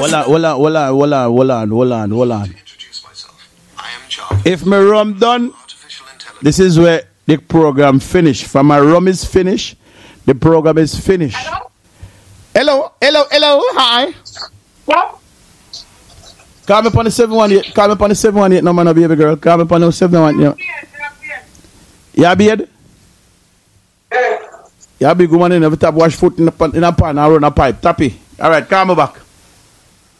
Hold on. If my rum done, this is where the program finish. From my rum is finished, the program is finished. Hello. Hi. What? Call me upon the 718 number, no baby girl. Call me upon the 718. Yeah, beard? Yeah, big woman in every tap wash foot in a pan and run a pipe. Tappy. Alright, call me back.